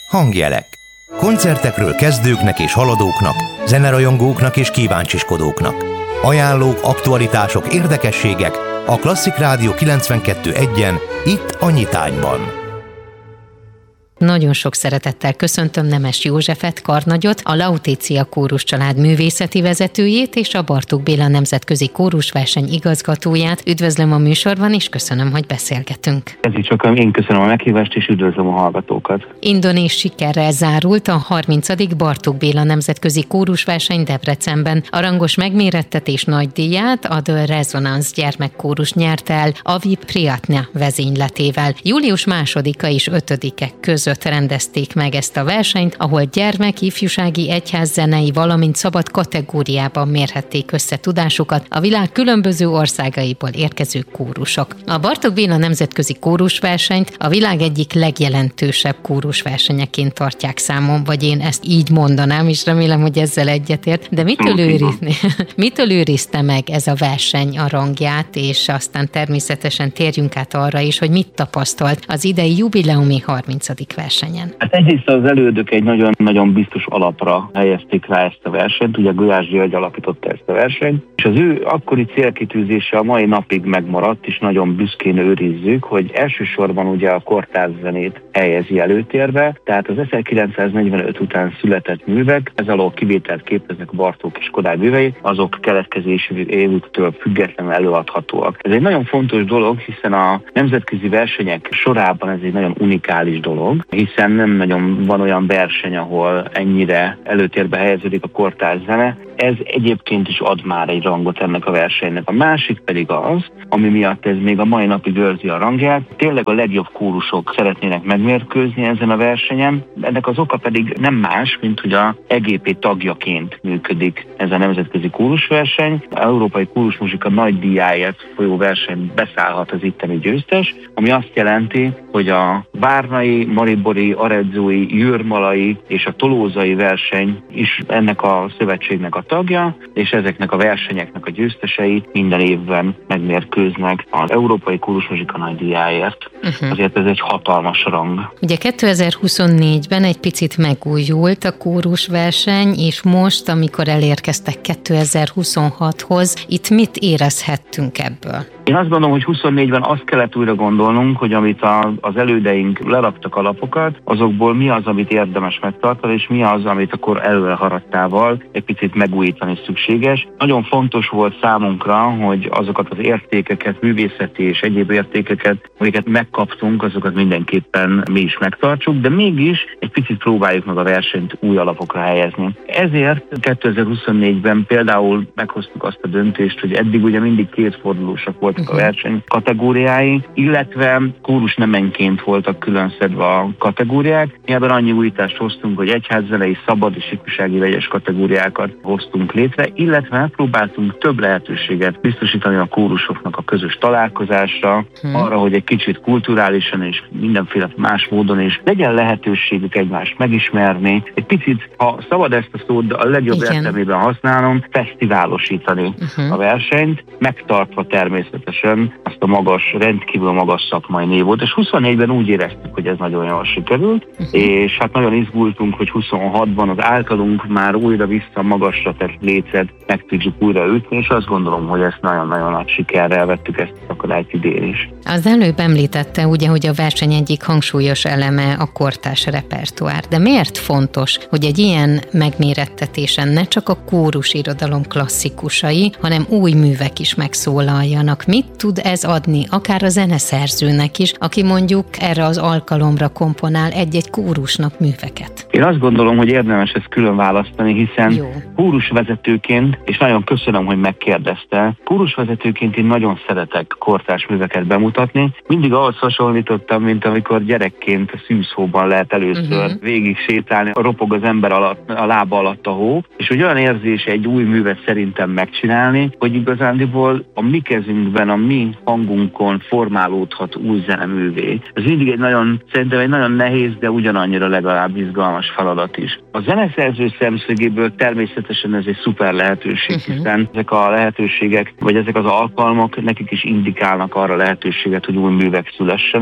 Hangjelek. Koncertekről kezdőknek és haladóknak, zenerajongóknak és kíváncsiskodóknak. Ajánlók, aktualitások, érdekességek a Klasszik Rádió 92.1-en, itt a Nyitányban. Nagyon sok szeretettel köszöntöm Nemes Józsefet, karnagyot, a Lautécia Kórus család művészeti vezetőjét és a Bartók Béla Nemzetközi Kórusverseny igazgatóját. Üdvözlöm a műsorban, és köszönöm, hogy beszélgetünk. Ez is csak én köszönöm a meghívást, és üdvözlöm a hallgatókat. Indonéz sikerrel zárult a 30. Bartók Béla Nemzetközi Kórusverseny Debrecenben. A rangos megmérettetés nagy díját a The Resonance gyermekkórus nyerte el Avi Priyatna vezényletével. Július 2-a és 5-e között rendezték meg ezt a versenyt, ahol gyermek, ifjúsági, egyházzenei, valamint szabad kategóriában mérhették össze tudásukat a világ különböző országaiból érkező kórusok. A Bartók Béla Nemzetközi Kórusversenyt a világ egyik legjelentősebb kórusversenyeként tartják számon, vagy én ezt így mondanám, és remélem, hogy ezzel egyetért. De mitől őrizte meg ez a verseny a rangját, és aztán természetesen térjünk át arra is, hogy mit tapasztalt az idei jubileumi 30. versenyen? Hát egyrészt az elődök egy nagyon biztos alapra helyezték rá ezt a versenyt, ugye Gulyás György alapította ezt a versenyt, és az ő akkori célkitűzése a mai napig megmaradt, és nagyon büszkén őrizzük, hogy elsősorban ugye a kortárszenét helyezi előtérbe, tehát az 1945 után született művek, ez alól kivételt képeznek a Bartók és Kodály művei, azok keletkezési évüktől függetlenül előadhatóak. Ez egy nagyon fontos dolog, hiszen a nemzetközi versenyek sorában ez egy nagyon unikális dolog, hiszen nem nagyon van olyan verseny, ahol ennyire előtérbe helyeződik a kortárs zene. Ez egyébként is ad már egy rangot ennek a versenynek. A másik pedig az, ami miatt ez még a mai napig őrzi a rangját. Tényleg a legjobb kórusok szeretnének megmérkőzni ezen a versenyen. Ennek az oka pedig nem más, mint hogy a EGP tagjaként működik ez a nemzetközi kórusverseny. Az Európai Kórusmuzsika nagy díjáért folyó verseny beszállhat az itteni győztes, ami azt jelenti, hogy a várnai, maribori, aredzói, jürmalai és a tolózai verseny is ennek a szövetségnek a tagja, és ezeknek a versenyeknek a győztesei minden évben megmérkőznek az Európai Kórusmuzsika nagy díjáért. Azért ez egy hatalmas rang. Ugye 2024-ben egy picit megújult a kórusverseny, és most, amikor elérkeztek 2026-hoz, itt mit érezhettünk ebből? Én azt gondolom, hogy 24-ben azt kellett újra gondolnunk, hogy amit az elődeink leraktak alapokat, azokból mi az, amit érdemes megtartani, és mi az, amit akkor előreharadtával egy picit megújítani szükséges. Nagyon fontos volt számunkra, hogy azokat az értékeket, művészeti és egyéb értékeket, amiket megkaptunk, azokat mindenképpen mi is megtartsuk, de mégis egy picit próbáljuk meg a versenyt új alapokra helyezni. Ezért 2024-ben például meghoztuk azt a döntést, hogy eddig ugye mindig kétfordulósak voltak a verseny kategóriái, illetve kórusnemenként voltak külön szedve a kategóriák. Mi ebben annyi újítást hoztunk, hogy egyházzenei, szabad és ifjúsági vegyes kategóriákat hoztunk létre, illetve megpróbáltunk több lehetőséget biztosítani a kórusoknak a közös találkozásra, arra, hogy egy kicsit kulturálisan és mindenféle más módon is legyen lehetőségük egymást megismerni. Egy picit, ha szabad ezt a szót a legjobb értelmében használnom, fesztiválosítani a versenyt, megtartva természetesen azt a rendkívül magas szakmai névot, és 24-ben úgy éreztük, hogy ez nagyon jól sikerült, és hát nagyon izgultunk, hogy 26-ban az általunk már újra vissza magasra tett lécet meg tudjuk újra ütni, és azt gondolom, hogy ezt nagyon-nagyon nagy sikerrel vettük ezt a akadályt idén is. Az előbb említette ugye, hogy a verseny egyik hangsúlyos eleme a kortárs repertoár, de miért fontos, hogy egy ilyen megmérettetésen ne csak a kórusirodalom klasszikusai, hanem új művek is megszólaljanak? Mit tud ez adni akár a zeneszerzőnek is, aki mondjuk erre az alkalomra komponál egy-egy kórusnak műveket? Én azt gondolom, hogy érdemes ezt külön választani, hiszen kórusvezetőként, és nagyon köszönöm, hogy megkérdezte, kórusvezetőként én nagyon szeretek kortárs műveket bemutatni. Mindig ahhoz hasonlítottam, mint amikor gyerekként a szűzhóban lehet először végig sétálni, ropog az ember alatt, a lába alatt a hó, és hogy olyan érzés egy új művet szerintem megcsinálni, hogy igazándiból a mi kezünkben, a mi hangunkon formálódhat új zeneművé. Ez mindig szerintem egy nagyon nehéz, de ugyanannyira legalább izgalmas feladat is. A zeneszerző szemszögéből természetesen ez egy szuper lehetőség, hiszen ezek a lehetőségek, vagy ezek az alkalmak nekik is indikálnak arra lehetőséget, hogy új művek szülessenek.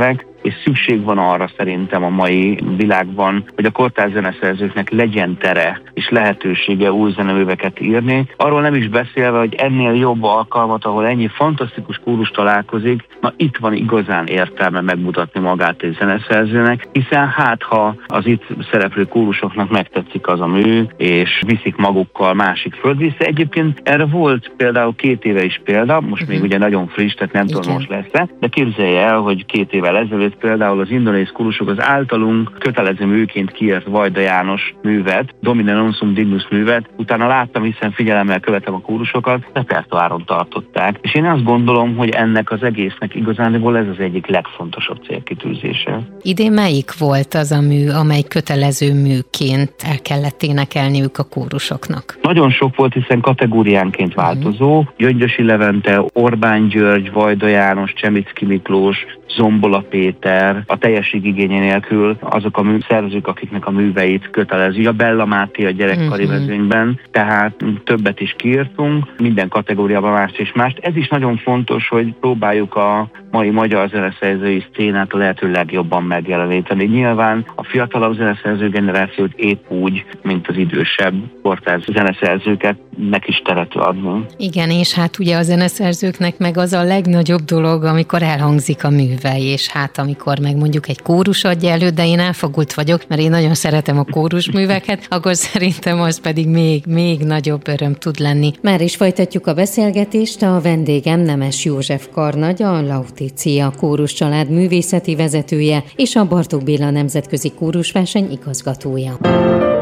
és szükség van arra szerintem a mai világban, hogy a kortárs zeneszerzőknek legyen tere és lehetősége új zeneműveket írni. Arról nem is beszélve, hogy ennél jobb alkalmat, ahol ennyi fantasztikus kórus találkozik, na itt van igazán értelme megmutatni magát egy zeneszerzőnek, hiszen ha az itt szereplő kórusoknak megtetszik az a mű, és viszik magukkal másik földrészre. Egyébként erre volt például 2 éve is példa, most még ugye nagyon friss, tehát nem tudom most lesz-e, de képzelje el, hogy 2 évvel ezelőtt például az indonéz kórusok az általunk kötelező műként kiírt Vajda János művet, Domine non sum dignus művet, utána láttam, hiszen figyelemmel követem a kórusokat, repertoáron tartották. És én azt gondolom, hogy ennek az egésznek igazából ez az egyik legfontosabb célkitűzése. Idén melyik volt az a mű, amely kötelező műként el kellett énekelniük a kórusoknak? Nagyon sok volt, hiszen kategóriánként változó. Gyöngyösi Levente, Orbán György, Vajda János, Csemicki Miklós, Zombola Péter, a teljesség igénye nélkül azok a szerzők, akiknek a műveit kötelező. A Bella Máté a gyerekkari mezőnyben, tehát többet is kiírtunk, minden kategóriában mást és mást. Ez is nagyon fontos, hogy próbáljuk a mai magyar zeneszerzői szcénát a lehető legjobban megjeleníteni. Nyilván a fiatalabb zeneszerző generációt épp úgy, mint az idősebb kortárs zeneszerzőket nek is teret adni. Igen, és hát ugye a zeneszerzőknek meg az a legnagyobb dolog, amikor elhangzik a műve, és hát amikor meg mondjuk egy kórus adja elő, de én elfogult vagyok, mert én nagyon szeretem a kórusműveket, akkor szerintem az pedig még nagyobb öröm tud lenni. Már is folytatjuk a beszélgetést, a vendégem Nemes József karnagy, a Lautitia Kórus Család művészeti vezetője és a Bartók Béla Nemzetközi Kórusverseny igazgatója.